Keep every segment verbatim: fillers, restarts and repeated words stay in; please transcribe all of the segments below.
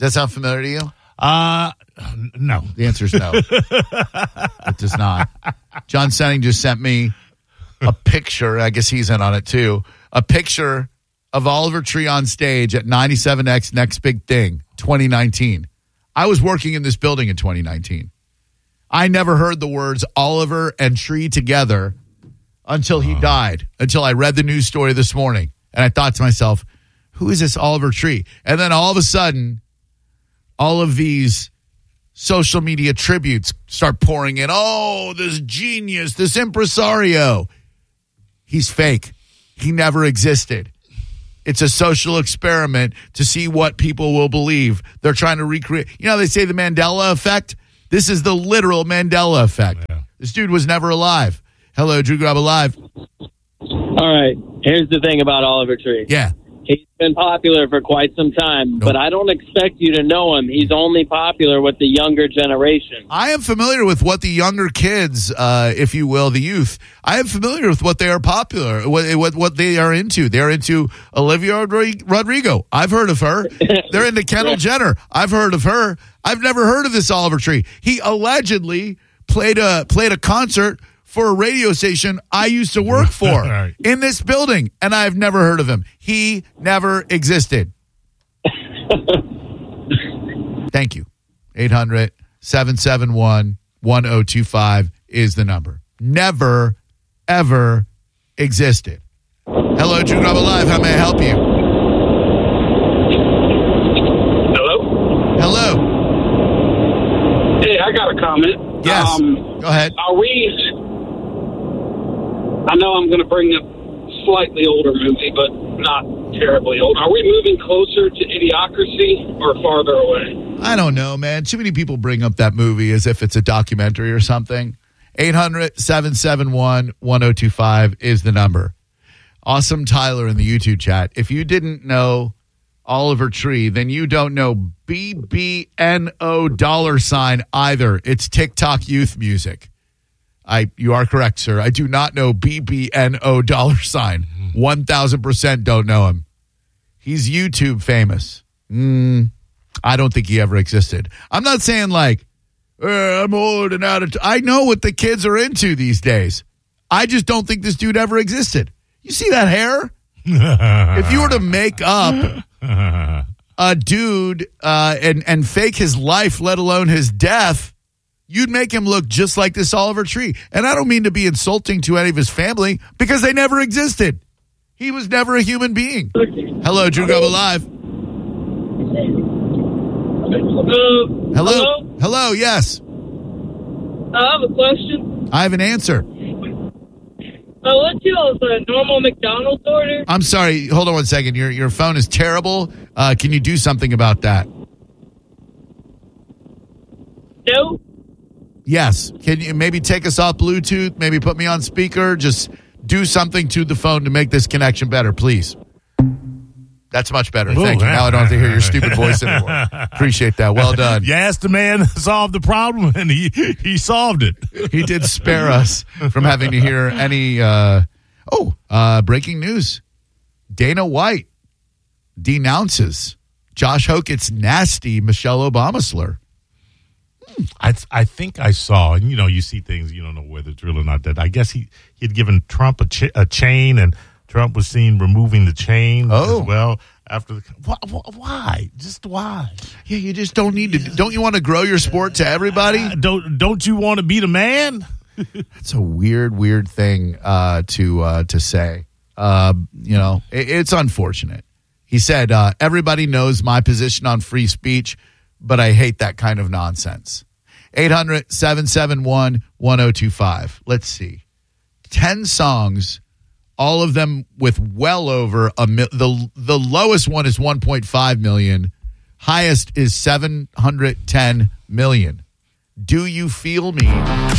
Does that sound familiar to you? Uh, no. The answer is no. It does not. John Senning just sent me a picture. I guess he's in on it too. A picture of Oliver Tree on stage at ninety-seven X Next Big Thing twenty nineteen. I was working in this building in twenty nineteen. I never heard the words Oliver and Tree together until he uh. died, until I read the news story this morning. And I thought to myself, who is this Oliver Tree? And then all of a sudden, all of these social media tributes start pouring in. Oh, this genius, this impresario. He's fake. He never existed. It's a social experiment to see what people will believe. They're trying to recreate. You know, they say the Mandela effect. This is the literal Mandela effect. Yeah. This dude was never alive. Hello, Drew Grub Alive. All right. Here's the thing about Oliver Tree. Yeah. He's been popular for quite some time, nope. but I don't expect you to know him. He's only popular with the younger generation. I am familiar with what the younger kids, uh, if you will, the youth, I am familiar with what they are popular, what, what, what they are into. They're into Olivia Rodrigo. I've heard of her. They're into Kendall Jenner. I've heard of her. I've never heard of this Oliver Tree. He allegedly played a played a concert for a radio station I used to work for right. in this building, and I've never heard of him. He never existed. Thank you. eight hundred, seven seven one, one oh two five is the number. Never, ever existed. Hello, Drew Grub Alive. How may I help you? Hello? Hello. Hey, I got a comment. Yes. Um, Go ahead. Are we... I know I'm going to bring up a slightly older movie, but not terribly old. Are we moving closer to Idiocracy or farther away? I don't know, man. Too many people bring up that movie as if it's a documentary or something. eight hundred, seven seven one, one oh two five is the number. Awesome Tyler in the YouTube chat. If you didn't know Oliver Tree, then you don't know B B N O dollar sign either. It's TikTok youth music. I, you are correct, sir. I do not know B B N O dollar sign. one thousand percent don't know him. He's YouTube famous. Mm, I don't think he ever existed. I'm not saying like, eh, I'm old and out of... T-. I know what the kids are into these days. I just don't think this dude ever existed. You see that hair? If you were to make up a dude uh, and, and fake his life, let alone his death, you'd make him look just like this Oliver Tree. And I don't mean to be insulting to any of his family because they never existed. He was never a human being. Hello, Drew Grub Alive. Hello. Hello. Hello. Hello, yes. I have a question. I have an answer. Uh, what's y'all's uh, normal McDonald's order? I'm sorry. Hold on one second. Your your phone is terrible. Uh, can you do something about that? No. Yes. Can you maybe take us off Bluetooth? Maybe put me on speaker? Just do something to the phone to make this connection better, please. That's much better. Ooh, Thank you. Now I don't have to hear your stupid voice anymore. Appreciate that. Well done. You asked the man to solve the problem, and he, he solved it. He did spare us from having to hear any... Uh, oh, uh, breaking news. Dana White denounces Josh Hokett's nasty Michelle Obama slur. I I think I saw, and you know, you see things, you don't know whether it's real or not. That I guess he he had given Trump a, ch- a chain, and Trump was seen removing the chain oh. as well after the. Why, why? Just why? Yeah, you just don't need to. Don't you want to grow your sport to everybody? Uh, don't Don't you want to be the man? That's a weird, weird thing uh, to uh, to say. Uh, you know, it, it's unfortunate. He said, uh, "Everybody knows my position on free speech, but I hate that kind of nonsense." eight hundred, seven seven one, one oh two five. Let's see. ten songs, all of them with well over a mil- the the lowest one is one point five million. Highest is seven hundred ten million. Do You Feel Me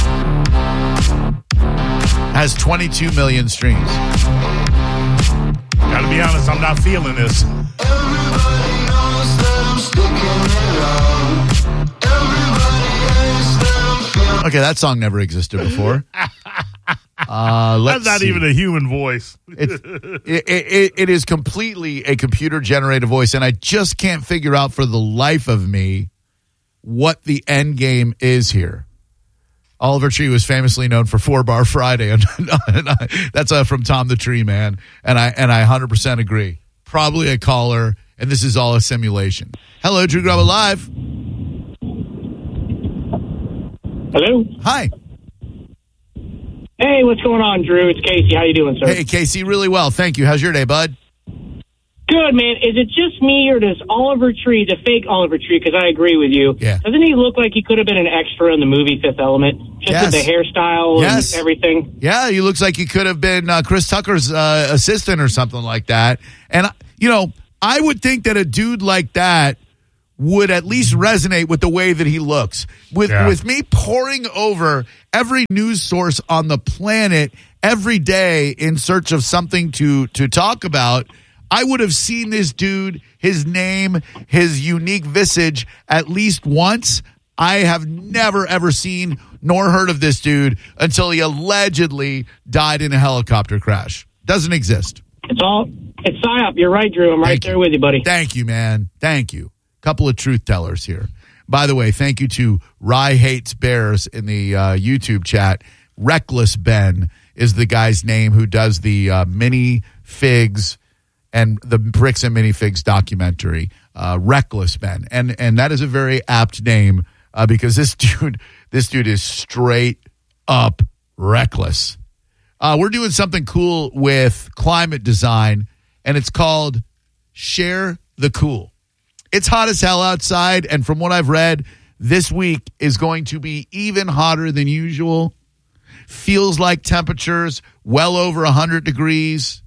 has twenty-two million streams. Gotta be honest, I'm not feeling this. Everybody knows that I'm sticking around. Everybody hates that I'm feeling. Okay, that song never existed before. Uh, let's That's not see. even a human voice. It's, it, it, it is completely a computer-generated voice, and I just can't figure out for the life of me what the end game is here. Oliver Tree was famously known for Four Bar Friday. And that's uh, from Tom the Tree Man, and I and I one hundred percent agree. Probably a caller, and this is all a simulation. Hello, Drew Garabo Live. Hello. Hi. Hey, what's going on, Drew? It's Casey. How you doing, sir? Hey, Casey. Really well, thank you. How's your day, bud? Good, man. Is it just me, or does Oliver Tree, the fake Oliver Tree, because I agree with you, Yeah. doesn't he look like he could have been an extra in the movie Fifth Element? Just Yes. with the hairstyle Yes. and everything? Yeah, he looks like he could have been uh, Chris Tucker's uh, assistant or something like that. And, you know, I would think that a dude like that would at least resonate with the way that he looks. With Yeah. with me poring over every news source on the planet every day in search of something to to talk about, I would have seen this dude, his name, his unique visage at least once. I have never, ever seen nor heard of this dude until he allegedly died in a helicopter crash. Doesn't exist. It's all, it's psyop. You're right, Drew. I'm right Thank there you. with you, buddy. Thank you, man. Thank you. Couple of truth tellers here. By the way, thank you to Rye Hates Bears in the uh, YouTube chat. Reckless Ben is the guy's name who does the uh, mini figs and the Bricks and Minifigs documentary, uh, Reckless Ben, and and that is a very apt name uh, because this dude, this dude is straight up reckless. Uh, we're doing something cool with climate design, and it's called Share the Cool. It's hot as hell outside, and from what I've read, this week is going to be even hotter than usual. Feels like temperatures well over one hundred degrees.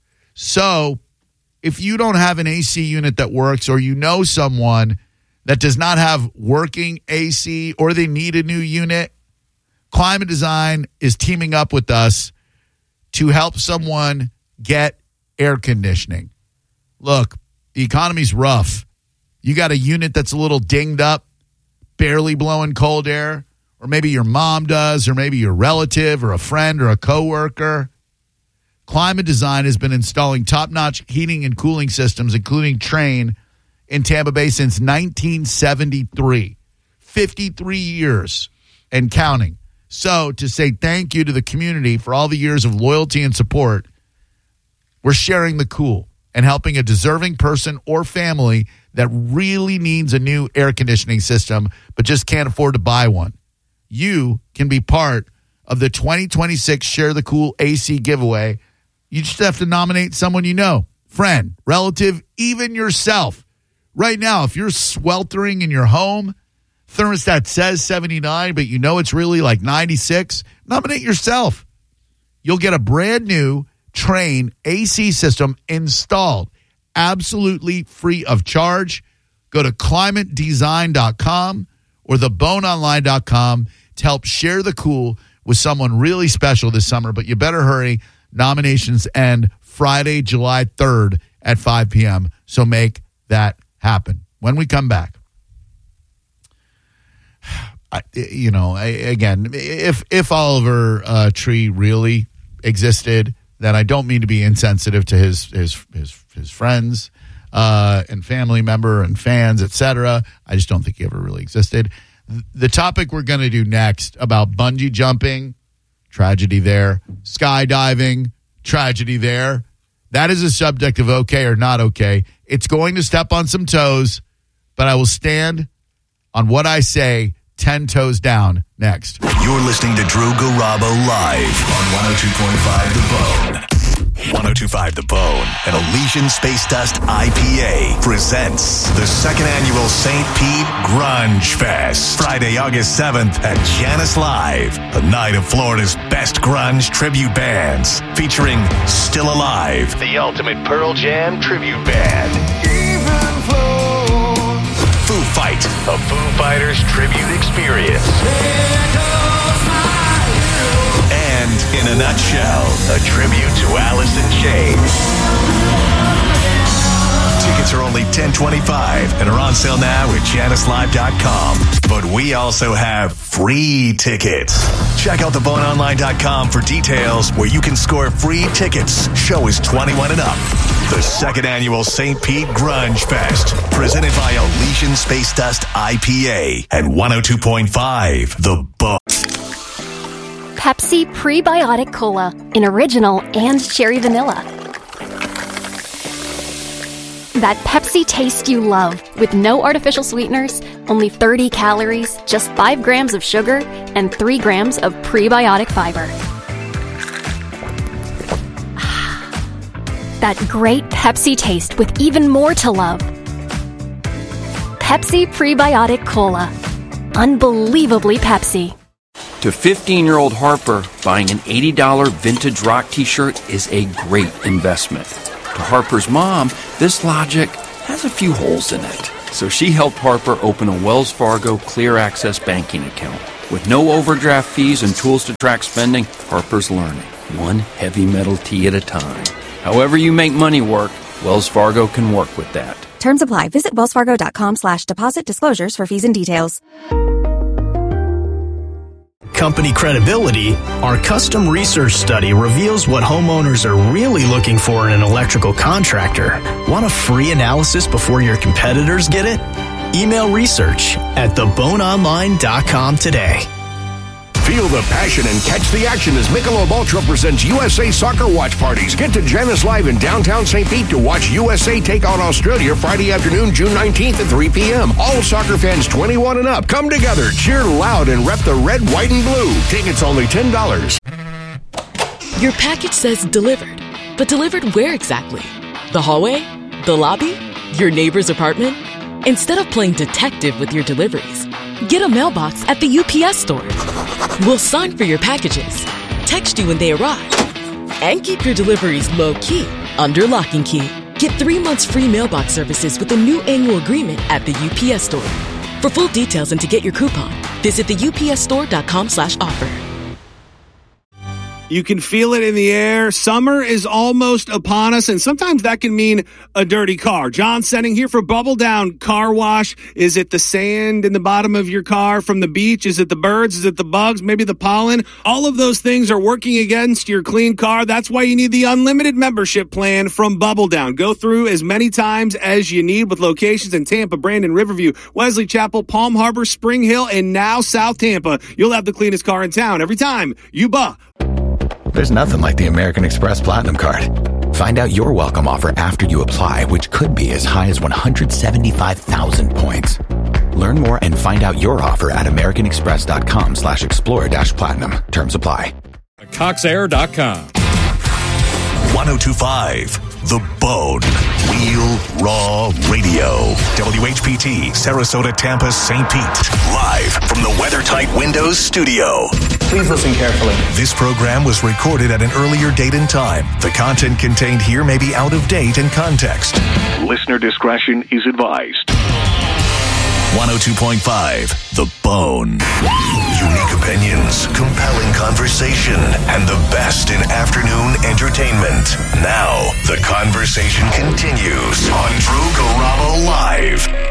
So if you don't have an A C unit that works, or you know someone that does not have working A C, or they need a new unit, Climate Design is teaming up with us to help someone get air conditioning. Look, the economy's rough. You got a unit that's a little dinged up, barely blowing cold air, or maybe your mom does, or maybe your relative or a friend or a coworker. Climate Design has been installing top-notch heating and cooling systems, including Trane, in Tampa Bay since nineteen seventy-three. fifty-three years and counting. So to say thank you to the community for all the years of loyalty and support, we're sharing the cool and helping a deserving person or family that really needs a new air conditioning system but just can't afford to buy one. You can be part of the twenty twenty-six Share the Cool A C giveaway. You just have to nominate someone you know, friend, relative, even yourself. Right now, if you're sweltering in your home, thermostat says seventy-nine, but you know it's really like ninety-six, nominate yourself. You'll get a brand new Trane A C system installed absolutely free of charge. Go to climate design dot com or the bone online dot com to help share the cool with someone really special this summer, but you better hurry. Nominations end Friday, July third at five p.m., so make that happen. When we come back, I, you know, I, again, if if Oliver uh, Tree really existed, then I don't mean to be insensitive to his his his, his friends uh, and family member and fans, et cetera. I just don't think he ever really existed. The topic we're going to do next about bungee jumping, tragedy there, skydiving, tragedy there. That is a subject of okay or not okay. It's going to step on some toes, but I will stand on what I say ten toes down next. You're listening to Drew Garabo live on one oh two point five The Bone. one oh two point five The Bone and Elysian Space Dust I P A presents the second annual Saint Pete Grunge Fest. Friday, August seventh at Janice Live. A night of Florida's best grunge tribute bands featuring Still Alive, the ultimate Pearl Jam tribute band. Foo Fight, a Foo Fighters tribute experience. And in a nutshell, a tribute to Alice in Chains. Tickets are only ten twenty-five and are on sale now at janice live dot com. But we also have free tickets. Check out the bone online dot com for details where you can score free tickets. Show is twenty-one and up. The second annual Saint Pete Grunge Fest, presented by Elysian Space Dust I P A at one oh two point five The Bone. Pepsi Prebiotic Cola in original and cherry vanilla. That Pepsi taste you love with no artificial sweeteners, only thirty calories, just five grams of sugar, and three grams of prebiotic fiber. That great Pepsi taste with even more to love. Pepsi Prebiotic Cola. Unbelievably Pepsi. To fifteen-year-old Harper, buying an eighty dollars vintage rock t-shirt is a great investment. To Harper's mom, this logic has a few holes in it. So she helped Harper open a Wells Fargo Clear Access banking account. With no overdraft fees and tools to track spending, Harper's learning, one heavy metal tea at a time. However you make money work, Wells Fargo can work with that. Terms apply. Visit wellsfargo.com slash deposit disclosures for fees and details. Company credibility, our custom research study reveals what homeowners are really looking for in an electrical contractor. Want a free analysis before your competitors get it? Email research at the bone online dot com today. Feel the passion and catch the action as Michelob Ultra presents U S A Soccer Watch Parties. Get to Janice Live in downtown Saint Pete to watch U S A take on Australia Friday afternoon, June nineteenth at three p.m. All soccer fans twenty-one and up, come together, cheer loud, and rep the red, white, and blue. Tickets only ten dollars. Your package says delivered, but delivered where exactly? The hallway? The lobby? Your neighbor's apartment? Instead of playing detective with your deliveries, get a mailbox at the U P S store. We'll sign for your packages, text you when they arrive, and keep your deliveries low-key under lock and key. Get three months free mailbox services with a new annual agreement at the U P S store. For full details and to get your coupon, visit the U P S store dot com slash offer. You can feel it in the air. Summer is almost upon us, and sometimes that can mean a dirty car. John Senning here for Bubble Down Car Wash. Is it the sand in the bottom of your car from the beach? Is it the birds? Is it the bugs? Maybe the pollen? All of those things are working against your clean car. That's why you need the unlimited membership plan from Bubble Down. Go through as many times as you need with locations in Tampa, Brandon, Riverview, Wesley Chapel, Palm Harbor, Spring Hill, and now South Tampa. You'll have the cleanest car in town every time you buy. There's nothing like the American Express Platinum Card. Find out your welcome offer after you apply, which could be as high as one hundred seventy-five thousand points. Learn more and find out your offer at americanexpress.com slash explore dash platinum. Terms apply. cox air dot com. one oh two point five The Bone. Real Raw Radio. W H P T, Sarasota, Tampa, Saint Pete. Live from the WeatherTight Windows studio. Please listen carefully. This program was recorded at an earlier date and time. The content contained here may be out of date and context. Listener discretion is advised. one oh two point five The Bone. Unique opinions, compelling conversation, and the best in afternoon entertainment. Now, the conversation continues on Drew Garabo Live.